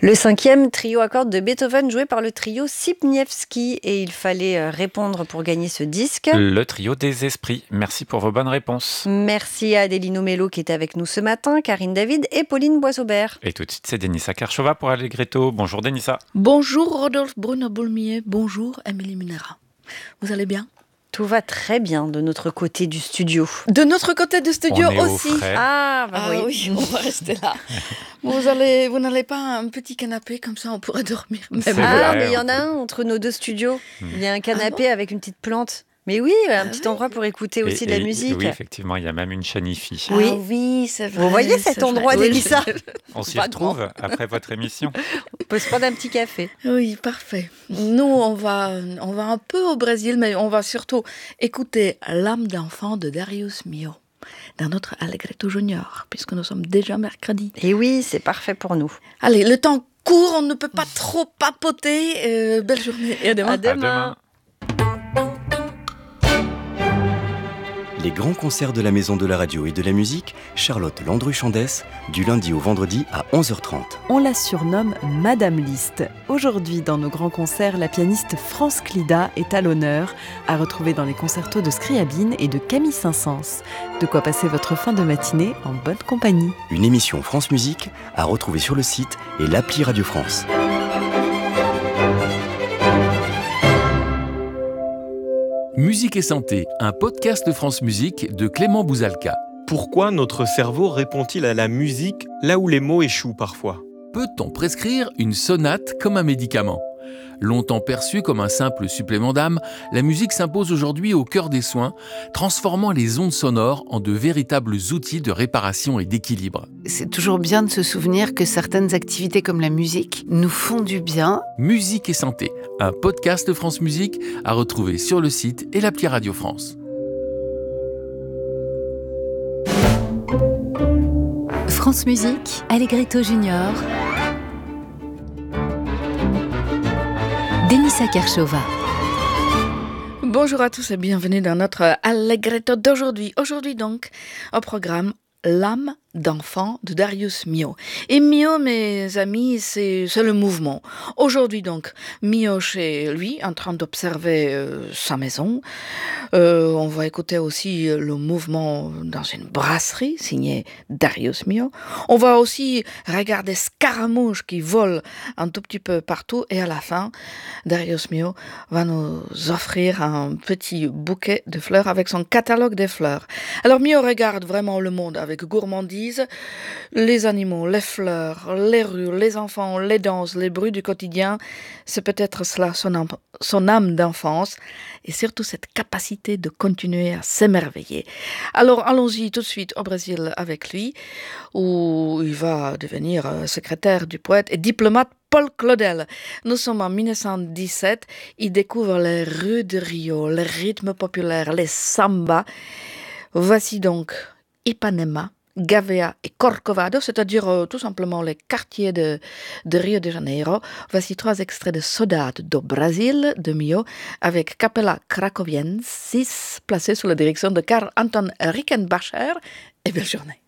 Le 5e trio à cordes de Beethoven joué par le trio Sipniewski et il fallait répondre pour gagner ce disque. Le trio des esprits. Merci pour vos bonnes réponses. Merci à Adélino Mello qui était avec nous ce matin, Karine David et Pauline Boisaubert. Et tout de suite, c'est Denissa Karchova pour Allegretto. Bonjour Denissa. Bonjour Rodolphe Bruno-Boulmier, bonjour Amélie Munera. Vous allez bien ? Tout va très bien de notre côté du studio. De notre côté du studio On est aussi. au frais. Oui, on va rester là. Vous n'allez pas un petit canapé comme ça, on pourrait dormir. C'est Ah, vrai, mais il y on en a un entre nos deux studios. Il y a un canapé avec une petite plante. Mais oui, un petit endroit pour écouter aussi de la musique. Oui, effectivement, il y a même une chanifi. Oui. Ah oui, c'est vrai. Vous voyez cet endroit, Denissa ? On s'y Pas retrouve après votre émission. On peut se prendre un petit café. Oui, parfait. Nous, on va un peu au Brésil, mais on va surtout écouter L'âme d'enfant de Darius Milhaud dans notre Allegretto Junior, puisque nous sommes déjà mercredi. Et oui, c'est parfait pour nous. Allez, le temps court, on ne peut pas trop papoter. Belle journée et à demain. À À demain. Les grands concerts de la Maison de la Radio et de la Musique, Charlotte Landru-Chandès, du lundi au vendredi à 11h30. On la surnomme Madame Liszt. Aujourd'hui, dans nos grands concerts, la pianiste France Clida est à l'honneur, à retrouver dans les concertos de Scriabine et de Camille Saint-Saëns. De quoi passer votre fin de matinée en bonne compagnie. Une émission France Musique à retrouver sur le site et l'appli Radio France. Musique et santé, un podcast de France Musique de Clément Bouzalka. Pourquoi notre cerveau répond-il à la musique là où les mots échouent parfois ? Peut-on prescrire une sonate comme un médicament ? Longtemps perçue comme un simple supplément d'âme, la musique s'impose aujourd'hui au cœur des soins, transformant les ondes sonores en de véritables outils de réparation et d'équilibre. C'est toujours bien de se souvenir que certaines activités comme la musique nous font du bien. Musique et santé, un podcast de France Musique à retrouver sur le site et l'appli Radio France. France Musique, Allegretto Junior. Denissa Karchova. Bonjour à tous et bienvenue dans notre Allegretto d'aujourd'hui. Aujourd'hui donc, au programme L'âme d'enfant de Darius Milhaud. Et Milhaud, mes amis, c'est le mouvement. Aujourd'hui donc, Milhaud chez lui, en train d'observer sa maison. On va écouter aussi le mouvement dans une brasserie signée Darius Milhaud. On va aussi regarder Scaramouche qui vole un tout petit peu partout. Et à la fin, Darius Milhaud va nous offrir un petit bouquet de fleurs avec son catalogue des fleurs. Alors Milhaud regarde vraiment le monde avec gourmandise. Les animaux, les fleurs, les rues, les enfants, les danses, les bruits du quotidien, c'est peut-être cela son âme d'enfance et surtout cette capacité de continuer à s'émerveiller. Alors allons-y tout de suite au Brésil avec lui, où il va devenir secrétaire du poète et diplomate Paul Claudel. Nous sommes en 1917, il découvre les rues de Rio, les rythmes populaires, les sambas. Voici donc Ipanema, Gavea et Corcovado, c'est-à-dire tout simplement les quartiers de Rio de Janeiro. Voici 3 extraits de Saudade do Brasil de Milhaud avec Capella Cracoviensis, placé sous la direction de Karl Anton Rickenbacher. Et belle journée.